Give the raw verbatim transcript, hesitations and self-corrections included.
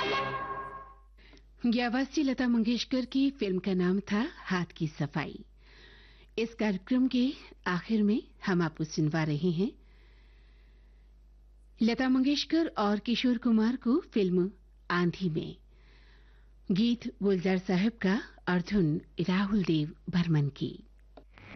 ये आवाज थी लता मंगेशकर की। फिल्म का नाम था हाथ की सफाई। इस कार्यक्रम के आखिर में हम आपको सुनवा रहे हैं लता मंगेशकर और किशोर कुमार को फिल्म आंधी में। गीत गुलजार साहब का और धुन राहुल देव बर्मन की।